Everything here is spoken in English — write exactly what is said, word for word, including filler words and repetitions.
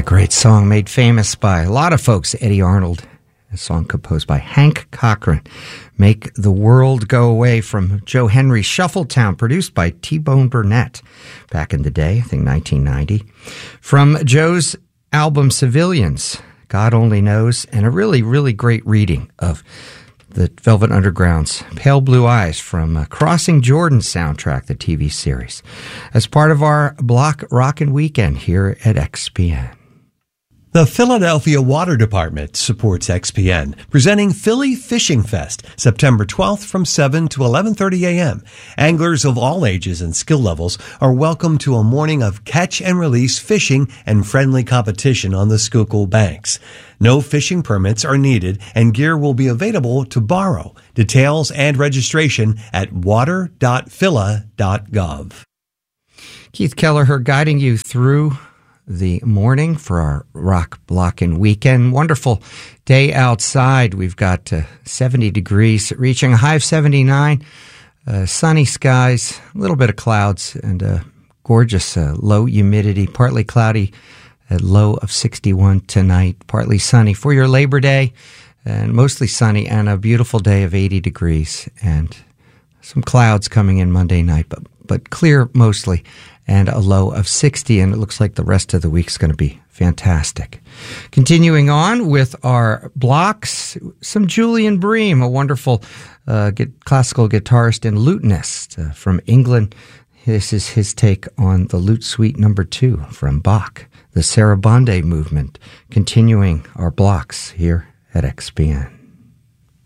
Great song made famous by a lot of folks. Eddie Arnold, a song composed by Hank Cochran. Make the World Go Away from Joe Henry's Shuffletown, produced by T-Bone Burnett back in the day, I think nineteen ninety. From Joe's album Civilians, God Only Knows, and a really, really great reading of the Velvet Underground's Pale Blue Eyes from uh, Crossing Jordan soundtrack, the T V series, as part of our Block Rockin' Weekend here at X P N. The Philadelphia Water Department supports X P N, presenting Philly Fishing Fest, September twelfth from seven to eleven thirty a.m. Anglers of all ages and skill levels are welcome to a morning of catch and release fishing and friendly competition on the Schuylkill banks. No fishing permits are needed, and gear will be available to borrow. Details and registration at water dot phila dot gov. Keith Kelleher guiding you through the morning for our Rock Blockin' Weekend. Wonderful day outside. We've got uh, seventy degrees, reaching a high of seventy-nine. Uh, sunny skies, a little bit of clouds, and a gorgeous uh, low humidity, partly cloudy, a low of sixty-one tonight, partly sunny for your Labor Day, and mostly sunny, and a beautiful day of eighty degrees, and some clouds coming in Monday night, but, but clear mostly, and a low of sixty, and it looks like the rest of the week's going to be fantastic. Continuing on with our blocks, some Julian Bream, a wonderful uh, get, classical guitarist and lutenist uh, from England. This is his take on the Lute Suite number two from Bach, the Sarabande movement, continuing our blocks here at X P N.